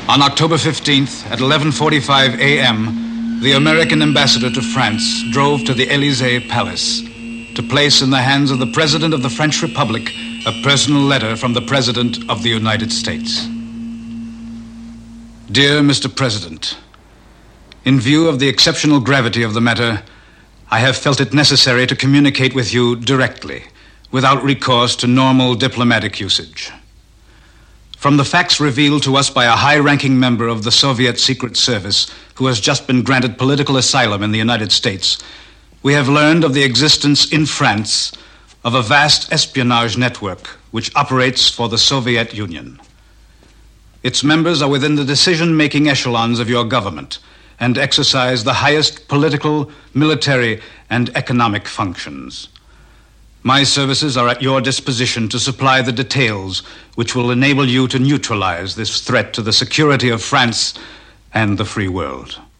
On October 15th at 11:45 a.m., the American ambassador to France drove to the Élysée Palace to place in the hands of the President of the French Republic a personal letter from the President of the United States. Dear Mr. President, in view of the exceptional gravity of the matter, I have felt it necessary to communicate with you directly, without recourse to normal diplomatic usage. From the facts revealed to us by a high-ranking member of the Soviet Secret Service who has just been granted political asylum in the United States, we have learned of the existence in France of a vast espionage network which operates for the Soviet Union. Its members are within the decision-making echelons of your government and exercise the highest political, military, and economic functions. My services are at your disposition to supply the details which will enable you to neutralize this threat to the security of France and the free world.